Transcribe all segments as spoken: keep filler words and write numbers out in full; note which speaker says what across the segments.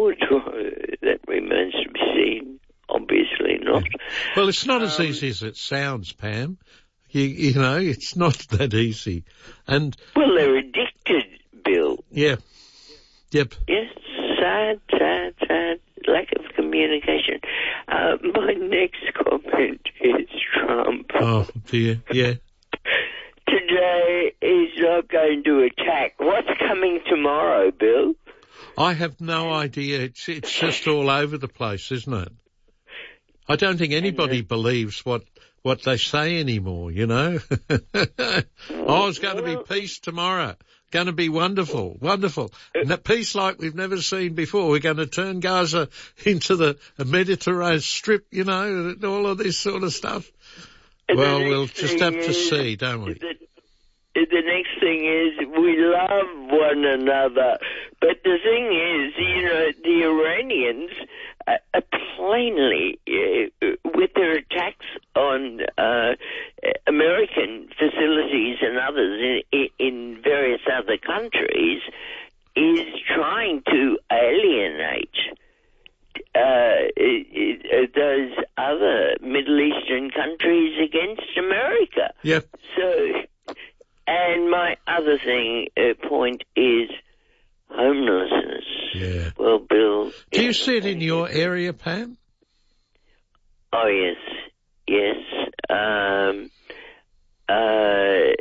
Speaker 1: forward to uh, that remains to be seen. Obviously not.
Speaker 2: Yeah. Well, it's not
Speaker 1: um,
Speaker 2: as easy as it sounds, Pam. You, you know, it's not that easy. And
Speaker 1: well, they're addicted, Bill.
Speaker 2: Yeah. Yep.
Speaker 1: Yes, sad, sad, sad. Lack of communication. Uh, my next comment is Trump.
Speaker 2: Oh, dear. Yeah.
Speaker 1: Today he's not going to attack. What's coming tomorrow, Bill?
Speaker 2: I have no idea. It's it's just all over the place, isn't it? I don't think anybody believes what what they say anymore, you know? Oh, it's going to be peace tomorrow. Going to be wonderful, wonderful. And that peace like we've never seen before. We're going to turn Gaza into the Mediterranean Strip, you know, all of this sort of stuff. Well, we'll just have to see, don't we?
Speaker 1: The, the next thing is we love one another. But the thing is, you know, the Iranians are, are plainly, uh, with their attacks on uh, American facilities and others in, in various other countries, is trying to alienate Uh, it, it, those other Middle Eastern countries against America.
Speaker 2: Yep.
Speaker 1: So, and my other thing, uh, point is homelessness.
Speaker 2: Yeah.
Speaker 1: Well, Bill.
Speaker 2: Do you see it in your area, Pam?
Speaker 1: Oh, yes. Yes. Um, uh,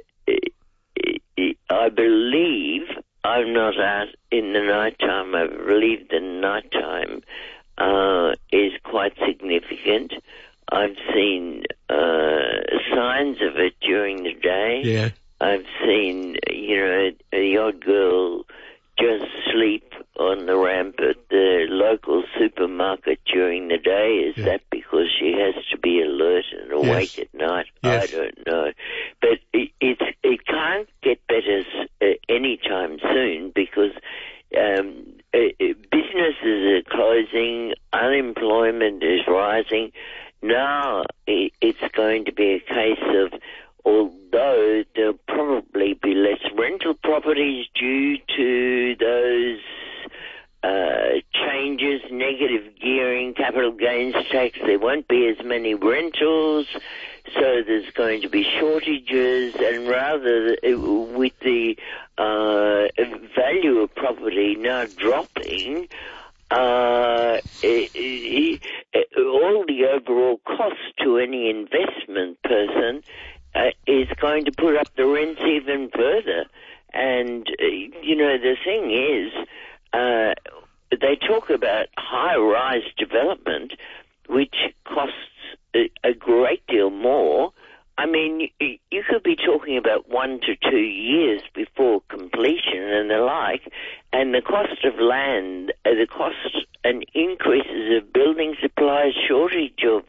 Speaker 1: I believe, I'm not out in the night time, I believe the night time Uh, is quite significant. I've seen uh, signs of it during the day.
Speaker 2: Yeah.
Speaker 1: I've seen, you know, the odd girl just sleep on the ramp at the local supermarket during the day. Is
Speaker 2: yeah. that
Speaker 1: because she has to be alert and awake
Speaker 2: yes.
Speaker 1: at night?
Speaker 2: Yes.
Speaker 1: I don't know. But it, it's, it can't get better uh, anytime soon because Um, businesses are closing, unemployment is rising. Now it's going to be a case of, although there'll probably be less rental properties due to those uh, changes, negative gearing, capital gains tax, there won't be as many rentals, so there's going to be shortages, and rather with the uh, value of property now dropping, uh, it, it, it, all the overall cost to any investment person uh, is going to put up the rents even further. And, uh, you know, the thing is, uh, they talk about high-rise development, which costs a, a great deal more. I mean, you, you could be talking about one to two years before completion and the like, and the cost of land, uh, the cost and increases of building supplies, shortage of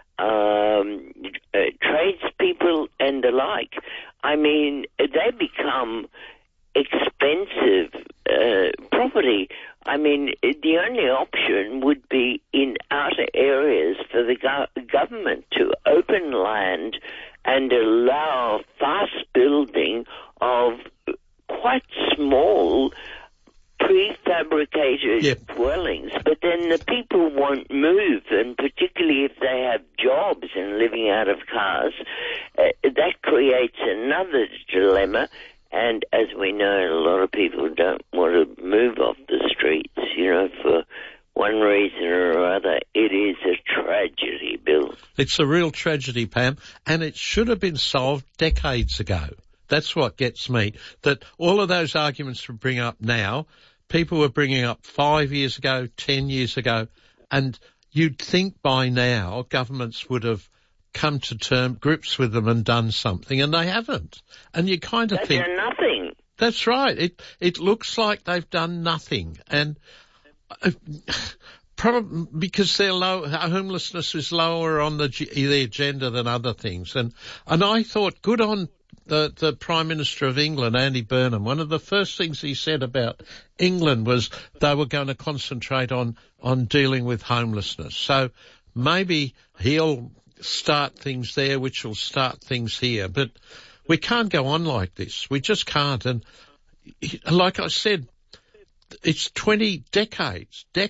Speaker 1: um, uh, tradespeople and the like. I mean, they become expensive uh, property. I mean, the only option would be in outer areas for the go- government to open land and allow fast building of quite small prefabricated
Speaker 2: yep.
Speaker 1: dwellings. But then the people won't move, and particularly if they have jobs and living out of cars, uh, that creates another dilemma. And as we know, a lot of people don't want to move off the streets, you know, for one reason or other. It is a tragedy, Bill.
Speaker 2: It's a real tragedy, Pam, and it should have been solved decades ago. That's what gets me, that all of those arguments we bring up now, people were bringing up five years ago, ten years ago, and you'd think by now governments would have come to term grips with them and done something, and they haven't. And you kind of
Speaker 1: They've
Speaker 2: think
Speaker 1: done nothing.
Speaker 2: That's right. It it looks like they've done nothing, and uh, probably because they're low, homelessness is lower on the the agenda than other things. And and I thought, good on the the Prime Minister of England, Andy Burnham. One of the first things he said about England was they were going to concentrate on on dealing with homelessness. So maybe he'll start things there, which will start things here. But we can't go on like this. We just can't. And like I said, it's twenty decades, decades.